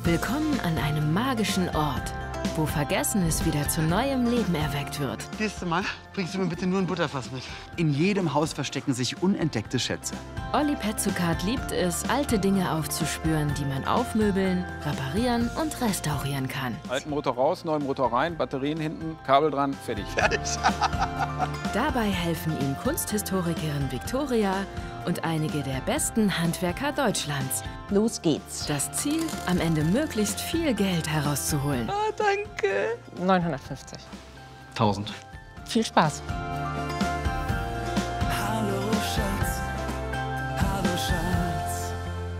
Willkommen an einem magischen Ort, wo Vergessenes wieder zu neuem Leben erweckt wird. Nächstes Mal bringst du mir bitte nur ein Butterfass mit. In jedem Haus verstecken sich unentdeckte Schätze. Olli Petzokat liebt es, alte Dinge aufzuspüren, die man aufmöbeln, reparieren und restaurieren kann. Alten Motor raus, neuen Motor rein, Batterien hinten, Kabel dran, fertig. Dabei helfen ihm Kunsthistorikerin Viktoria und einige der besten Handwerker Deutschlands. Los geht's. Das Ziel, am Ende möglichst viel Geld herauszuholen. Ah, danke. 950. 1000. Viel Spaß. Hallo Schatz, hallo Schatz.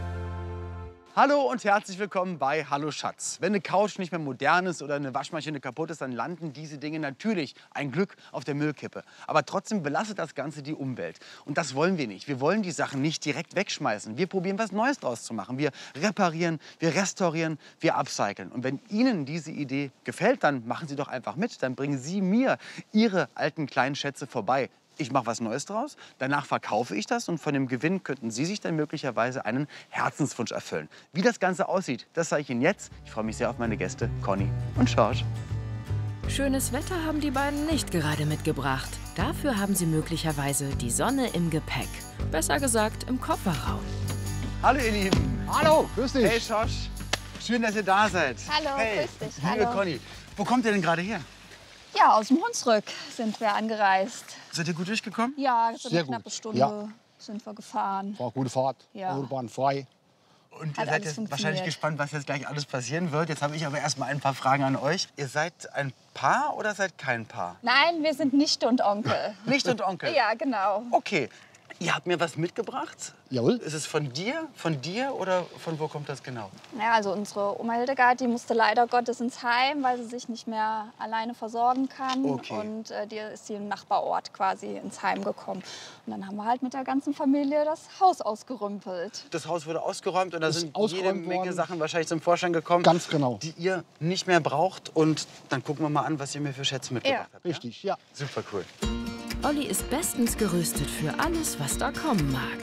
Hallo und herzlich willkommen bei Hallo Schatz. Wenn eine Couch nicht mehr modern ist oder eine Waschmaschine kaputt ist, dann landen diese Dinge natürlich, ein Glück, auf der Müllkippe. Aber trotzdem belastet das Ganze die Umwelt. Und das wollen wir nicht. Wir wollen die Sachen nicht direkt wegschmeißen. Wir probieren, was Neues draus zu machen. Wir reparieren, wir restaurieren, wir upcyclen. Und wenn Ihnen diese Idee gefällt, dann machen Sie doch einfach mit. Dann bringen Sie mir Ihre alten kleinen Schätze vorbei. Ich mache was Neues draus, danach verkaufe ich das und von dem Gewinn könnten Sie sich dann möglicherweise einen Herzenswunsch erfüllen. Wie das Ganze aussieht, das zeige ich Ihnen jetzt. Ich freue mich sehr auf meine Gäste Conny und George. Schönes Wetter haben die beiden nicht gerade mitgebracht. Dafür haben sie möglicherweise die Sonne im Gepäck. Besser gesagt, im Kofferraum. Hallo ihr Lieben. Hallo, grüß dich. Hey George, schön, dass ihr da seid. Hallo, hey, grüß dich. Liebe Hallo. Conny, wo kommt ihr denn gerade her? Ja, aus dem Hunsrück sind wir angereist. Seid ihr gut durchgekommen? Ja, so Sehr eine knappe gut. Stunde Ja. sind wir gefahren. War gute Fahrt, Ja. Autobahn frei. Und ihr Hat seid alles jetzt funktioniert. wahrscheinlich gespannt, was jetzt gleich alles passieren wird. Jetzt habe ich aber erst mal ein paar Fragen an euch. Ihr seid ein Paar oder seid kein Paar? Nein, wir sind Nichte und Onkel. Nicht und Onkel? Ja, genau. Okay. Ihr habt mir was mitgebracht. Jawohl. Ist es von dir oder von wo kommt das genau? Ja, also unsere Oma Hildegard, die musste leider Gottes ins Heim, weil sie sich nicht mehr alleine versorgen kann. Okay. Und die ist hier im Nachbarort quasi ins Heim gekommen. Und dann haben wir halt mit der ganzen Familie das Haus ausgerümpelt. Das Haus wurde ausgeräumt und da Ist sind jede ausgeräumt Menge worden. Sachen wahrscheinlich zum Vorschein gekommen, Ganz genau. die ihr nicht mehr braucht. Und dann gucken wir mal an, was ihr mir für Schätze mitgebracht habt. Richtig, ja. Super cool. Olli ist bestens gerüstet für alles, was da kommen mag.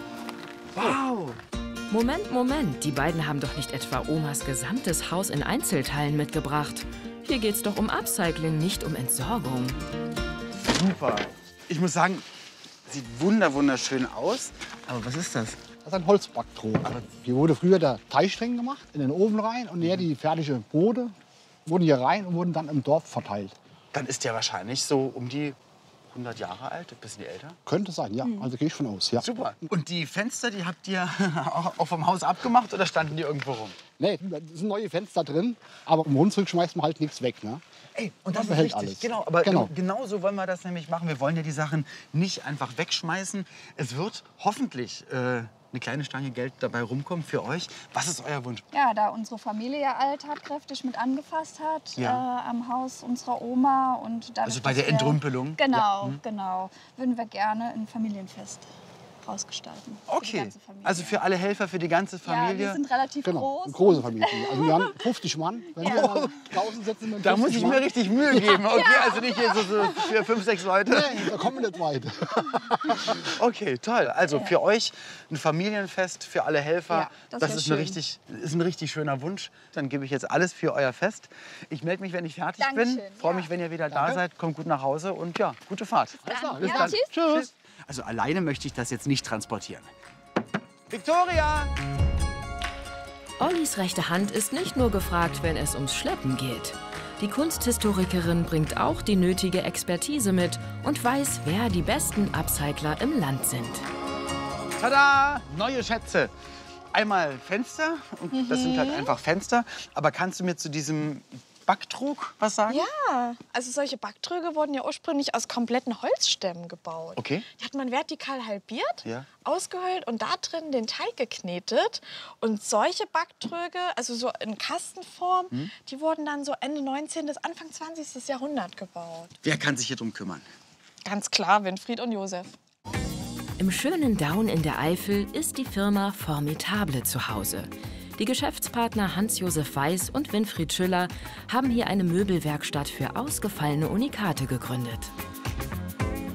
Wow! Moment, die beiden haben doch nicht etwa Omas gesamtes Haus in Einzelteilen mitgebracht. Hier geht's doch um Upcycling, nicht um Entsorgung. Super. Ich muss sagen, sieht wunderschön aus. Aber was ist das? Das ist ein Holzbacktrog. Hier wurde früher der Teigstreng gemacht, in den Ofen rein und näher die fertige Brote wurden hier rein und wurden dann im Dorf verteilt. Dann ist der wahrscheinlich so um die 100 Jahre alt, ein bisschen älter. Könnte sein, ja. Also gehe ich von aus, ja. Super. Und die Fenster, die habt ihr auch vom Haus abgemacht oder standen die irgendwo rum? Nee, da sind neue Fenster drin, aber im Hunsrück schmeißt man halt nichts weg. Ne? Ey, und das ist behält wichtig. alles. Genau, aber Genau. genau so wollen wir das nämlich machen. Wir wollen ja die Sachen nicht einfach wegschmeißen. Es wird hoffentlich eine kleine Stange Geld dabei rumkommen für euch. Was ist euer Wunsch? Ja, da unsere Familie ja tatkräftig mit angefasst hat Ja. am Haus unserer Oma. Und dadurch, Also bei der dass wir- Entrümpelung? Genau, genau. Würden wir gerne ein Familienfest rausgestalten. Für die Okay, ganze Familie. also für alle Helfer, für die ganze Ja, Familie. wir sind relativ Genau, groß. eine große und- Familie. Also wir haben 50 Mann. Wenn wir mal draußen sitzen mit Da muss 50 ich Mann, mir richtig Mühe geben. Okay, also nicht hier so für 5, 6 Leute. Nee, da kommen wir nicht weit. Okay, toll. Also für euch ein Familienfest, für alle Helfer. Ja, das das wär ist, schön. ist ein richtig schöner Wunsch. Dann gebe ich jetzt alles für euer Fest. Ich melde mich, wenn ich fertig Dankeschön, bin. Freue ja. mich, wenn ihr wieder da seid. Kommt gut nach Hause und ja, gute Fahrt. Dann. Bis Ja, dann. tschüss. Tschüss. Also alleine möchte ich das jetzt nicht transportieren. Viktoria! Ollis rechte Hand ist nicht nur gefragt, wenn es ums Schleppen geht. Die Kunsthistorikerin bringt auch die nötige Expertise mit und weiß, wer die besten Upcycler im Land sind. Tada! Neue Schätze. Einmal Fenster und das sind halt einfach Fenster. Aber kannst du mir zu diesem Backtrog was sagen? Ja, also solche Backtröge wurden ja ursprünglich aus kompletten Holzstämmen gebaut. Okay. Die hat man vertikal halbiert, Ja. ausgehöhlt und da drin den Teig geknetet. Und solche Backtröge, also so in Kastenform, die wurden dann so Ende 19. bis Anfang 20. Jahrhundert gebaut. Wer kann sich hier drum kümmern? Ganz klar, Winfried und Josef. Im schönen Daun in der Eifel ist die Firma Formidable zu Hause. Die Geschäftspartner Hans-Josef Weiß und Winfried Schüller haben hier eine Möbelwerkstatt für ausgefallene Unikate gegründet.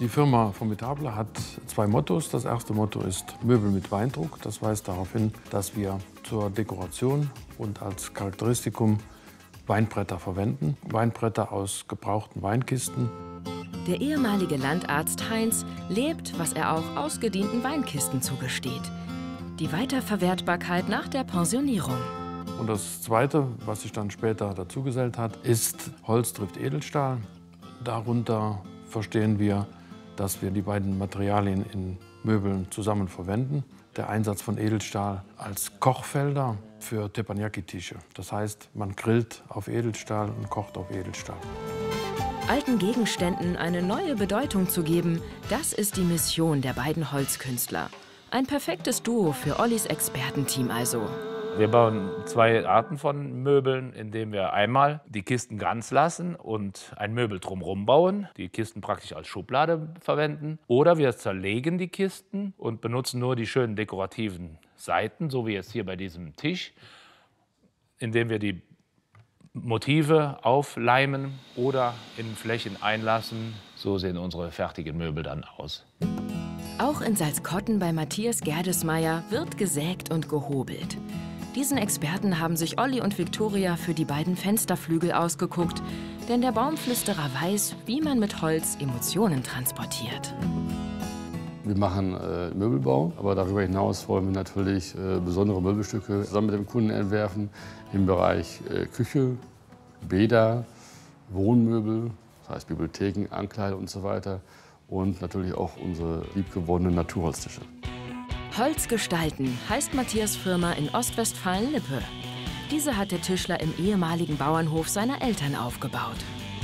Die Firma Formidable hat 2 Mottos. Das erste Motto ist Möbel mit Weindruck. Das weist darauf hin, dass wir zur Dekoration und als Charakteristikum Weinbretter verwenden. Weinbretter aus gebrauchten Weinkisten. Der ehemalige Landarzt Heinz lebt, was er auch ausgedienten Weinkisten zugesteht. Die Weiterverwertbarkeit nach der Pensionierung. Und das Zweite, was sich dann später dazugesellt hat, ist Holz trifft Edelstahl. Darunter verstehen wir, dass wir die beiden Materialien in Möbeln zusammen verwenden. Der Einsatz von Edelstahl als Kochfelder für Teppanyaki-Tische. Das heißt, man grillt auf Edelstahl und kocht auf Edelstahl. Alten Gegenständen eine neue Bedeutung zu geben, das ist die Mission der beiden Holzkünstler. Ein perfektes Duo für Ollis Expertenteam also. Wir bauen 2 Arten von Möbeln, indem wir einmal die Kisten ganz lassen und ein Möbel drumherum bauen, die Kisten praktisch als Schublade verwenden. Oder wir zerlegen die Kisten und benutzen nur die schönen dekorativen Seiten, so wie jetzt hier bei diesem Tisch, indem wir die Motive aufleimen oder in Flächen einlassen. So sehen unsere fertigen Möbel dann aus. Auch in Salzkotten bei Matthias Gerdesmeyer wird gesägt und gehobelt. Diesen Experten haben sich Olli und Viktoria für die beiden Fensterflügel ausgeguckt, denn der Baumflüsterer weiß, wie man mit Holz Emotionen transportiert. Wir machen Möbelbau, aber darüber hinaus wollen wir natürlich besondere Möbelstücke zusammen mit dem Kunden entwerfen im Bereich Küche, Bäder, Wohnmöbel, das heißt Bibliotheken, Ankleide und so weiter und natürlich auch unsere liebgewonnenen Naturholztische. Holz gestalten heißt Matthias Firma in Ostwestfalen-Lippe. Diese hat der Tischler im ehemaligen Bauernhof seiner Eltern aufgebaut.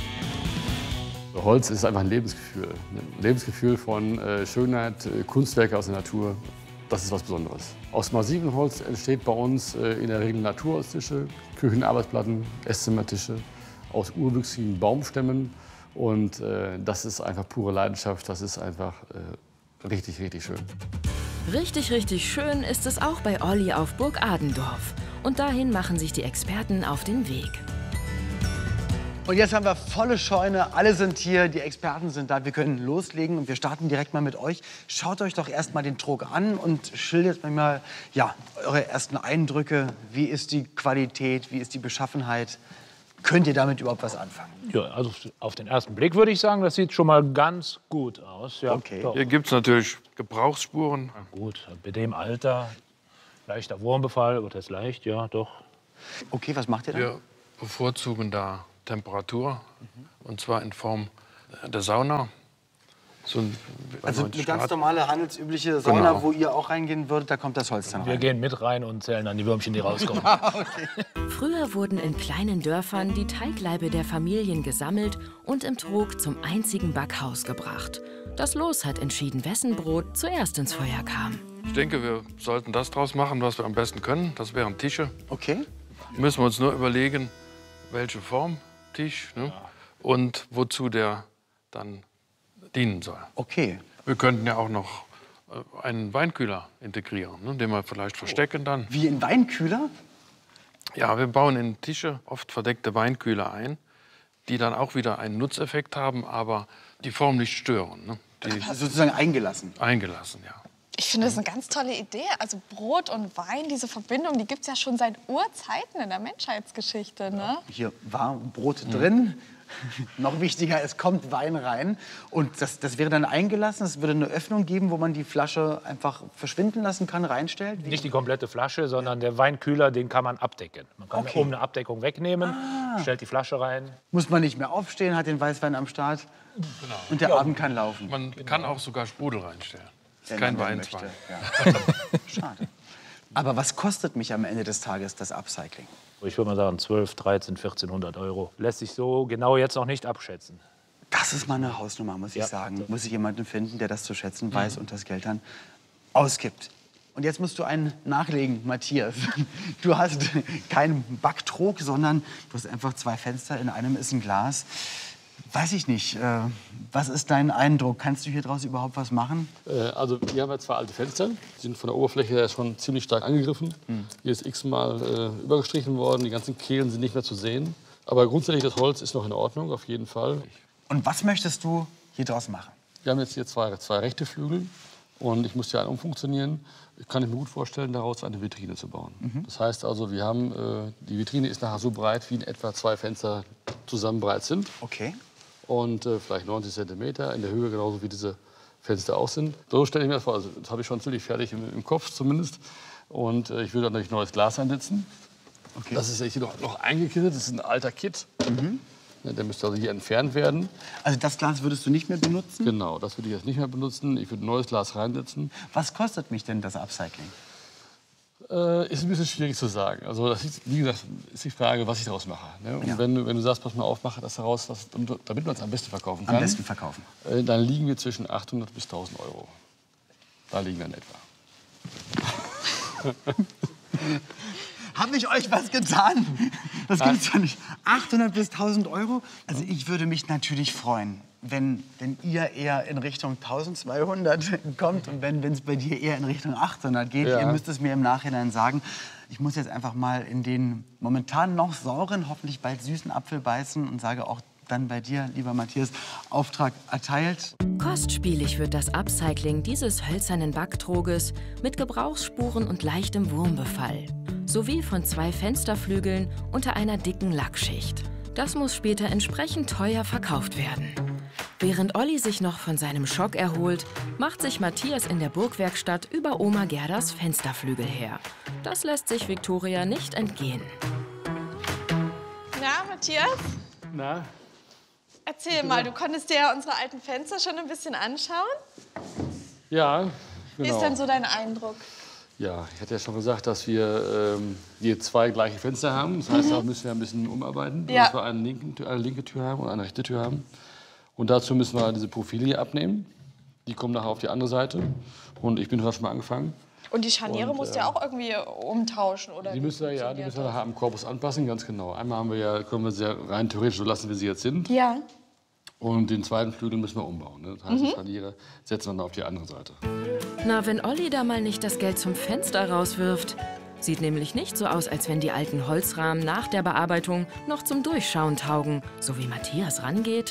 Holz ist einfach ein Lebensgefühl. Ein Lebensgefühl von Schönheit, Kunstwerke aus der Natur. Das ist was Besonderes. Aus massivem Holz entsteht bei uns in der Regel Naturholztische, Küchenarbeitsplatten, Esszimmertische aus urwüchsigen Baumstämmen. Und das ist einfach pure Leidenschaft. Das ist einfach richtig, richtig schön. Richtig, richtig schön ist es auch bei Olli auf Burg Adendorf. Und dahin machen sich die Experten auf den Weg. Und jetzt haben wir volle Scheune, alle sind hier, die Experten sind da, wir können loslegen und wir starten direkt mal mit euch. Schaut euch doch erst mal den Trog an und schildert mir mal ja, eure ersten Eindrücke. Wie ist die Qualität, wie ist die Beschaffenheit? Könnt ihr damit überhaupt was anfangen? Ja, also auf den ersten Blick würde ich sagen, das sieht schon mal ganz gut aus. Ja, okay. Hier gibt es natürlich Gebrauchsspuren. Na gut, bei dem Alter, leichter Wurmbefall, wird das leicht, ja, doch. Okay, was macht ihr da? Wir bevorzugen da Temperatur, und zwar in Form der Sauna. So also eine ganz normale, handelsübliche Sauna, genau. Wo ihr auch reingehen würdet, da kommt das Holz dann rein. Wir gehen mit rein und zählen dann die Würmchen, die rauskommen. Okay. Früher wurden in kleinen Dörfern die Teiglaibe der Familien gesammelt und im Trog zum einzigen Backhaus gebracht. Das Los hat entschieden, wessen Brot zuerst ins Feuer kam. Ich denke, wir sollten das draus machen, was wir am besten können. Das wären Tische. Okay. Müssen wir uns nur überlegen, welche Form Tisch, ne? Und wozu der dann dienen soll. Okay. Wir könnten ja auch noch einen Weinkühler integrieren, ne? Den wir vielleicht verstecken dann. Wie ein Weinkühler? Ja, wir bauen in Tische oft verdeckte Weinkühler ein, die dann auch wieder einen Nutzeffekt haben, aber die Form nicht stören. Ne? Die sozusagen eingelassen. Eingelassen, ja. Ich finde das eine ganz tolle Idee. Also Brot und Wein, diese Verbindung, die gibt es ja schon seit Urzeiten in der Menschheitsgeschichte. Ne? Hier war Brot drin. Noch wichtiger, es kommt Wein rein. Und das wäre dann eingelassen. Es würde eine Öffnung geben, wo man die Flasche einfach verschwinden lassen kann, reinstellt. Nicht die komplette Flasche, sondern der Weinkühler, den kann man abdecken. Man kann oben eine Abdeckung wegnehmen, stellt die Flasche rein. Muss man nicht mehr aufstehen, hat den Weißwein am Start. Genau. Und der Abend kann laufen. Man kann auch sogar Sprudel reinstellen. Kein Weinswein. Ja. Schade. Aber was kostet mich am Ende des Tages das Upcycling? Ich würde mal sagen 12, 13, 1400 Euro. Lässt sich so genau jetzt noch nicht abschätzen. Das ist mal eine Hausnummer, muss ich sagen. Muss ich jemanden finden, der das zu schätzen weiß und das Geld dann ausgibt. Und jetzt musst du einen nachlegen, Matthias. Du hast keinen Backtrog, sondern du hast einfach 2 Fenster. In einem ist ein Glas. Weiß ich nicht. Was ist dein Eindruck? Kannst du hier draus überhaupt was machen? Also wir haben ja 2 alte Fenster. Die sind von der Oberfläche her schon ziemlich stark angegriffen. Hier ist x-mal übergestrichen worden. Die ganzen Kehlen sind nicht mehr zu sehen. Aber grundsätzlich, das Holz ist noch in Ordnung, auf jeden Fall. Und was möchtest du hier draus machen? Wir haben jetzt hier zwei rechte Flügel und ich muss die einen umfunktionieren. Ich kann mir gut vorstellen, daraus eine Vitrine zu bauen. Das heißt also, wir haben, die Vitrine ist nachher so breit, wie in etwa 2 Fenster zusammen breit sind. Okay. Und vielleicht 90 cm in der Höhe, genauso wie diese Fenster auch sind. So stelle ich mir das vor. Also, das habe ich schon ziemlich fertig im Kopf zumindest. Und ich würde natürlich neues Glas einsetzen. Okay. Das ist hier noch eingekittet. Das ist ein alter Kit. Der müsste also hier entfernt werden. Also das Glas würdest du nicht mehr benutzen? Genau, das würde ich jetzt nicht mehr benutzen. Ich würde ein neues Glas reinsetzen. Was kostet mich denn das Upcycling? Ist ein bisschen schwierig zu sagen. Also das ist, wie gesagt, ist die Frage, was ich daraus mache. Ne? Und Ja. wenn du sagst, pass mal auf, mache das daraus, damit man es am besten verkaufen kann. Am besten verkaufen. Dann liegen wir zwischen 800 bis 1000 Euro. Da liegen wir in etwa. Habe ich euch was getan? Das gibt's ja nicht. 800 bis 1000 Euro? Also ich würde mich natürlich freuen, wenn ihr eher in Richtung 1200 kommt und wenn es bei dir eher in Richtung 800 geht. Ja. Ihr müsst es mir im Nachhinein sagen. Ich muss jetzt einfach mal in den momentan noch sauren, hoffentlich bald süßen Apfel beißen und sage auch dann bei dir, lieber Matthias, Auftrag erteilt. Kostspielig wird das Upcycling dieses hölzernen Backtroges mit Gebrauchsspuren und leichtem Wurmbefall. Sowie von 2 Fensterflügeln unter einer dicken Lackschicht. Das muss später entsprechend teuer verkauft werden. Während Olli sich noch von seinem Schock erholt, macht sich Matthias in der Burgwerkstatt über Oma Gerdas Fensterflügel her. Das lässt sich Viktoria nicht entgehen. Na, Matthias? Na? Erzähl mal, du konntest dir ja unsere alten Fenster schon ein bisschen anschauen. Ja, genau. Wie ist denn so dein Eindruck? Ja, ich hatte ja schon gesagt, dass wir hier 2 gleiche Fenster haben. Das heißt, da müssen wir ein bisschen umarbeiten, Ja. dass wir eine linke Tür haben und eine rechte Tür haben. Und dazu müssen wir diese Profile hier abnehmen. Die kommen nachher auf die andere Seite. Und ich bin schon mal angefangen. Und die Scharniere Und, musst du ja auch irgendwie umtauschen, oder? Die wie müssen wir, ja, die funktioniert müssen wir das? nachher am Korpus anpassen, ganz genau. Einmal haben wir ja, können wir sie ja rein theoretisch so lassen, wie sie jetzt sind. Ja. Und den zweiten Flügel müssen wir umbauen. Ne? Das heißt, die Scharniere setzen wir dann auf die andere Seite. Na, wenn Olli da mal nicht das Geld zum Fenster rauswirft. Sieht nämlich nicht so aus, als wenn die alten Holzrahmen nach der Bearbeitung noch zum Durchschauen taugen, so wie Matthias rangeht.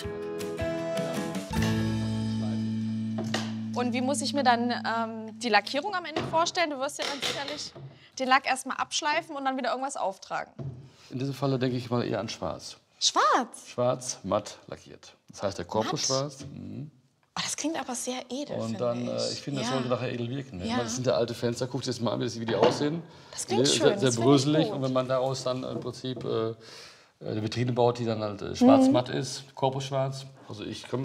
Und wie muss ich mir dann die Lackierung am Ende vorstellen? Du wirst ja dann sicherlich den Lack erstmal abschleifen und dann wieder irgendwas auftragen. In diesem Falle denke ich mal eher an Schwarz. Schwarz? Schwarz, matt lackiert. Das heißt, der Korpus Matt? schwarz. Oh, das klingt aber sehr edel, Und dann, finde ich finde, das Ja. sollte nachher edel wirken. Ne? Ja. Das sind ja alte Fenster. Guckt jetzt mal an, wie die aussehen. Das klingt schön, Sehr, das sehr finde ich bröselig. gut. Und wenn man daraus dann im Prinzip eine Vitrine baut, die dann halt schwarz-matt ist, Korpus schwarz. Also ich komme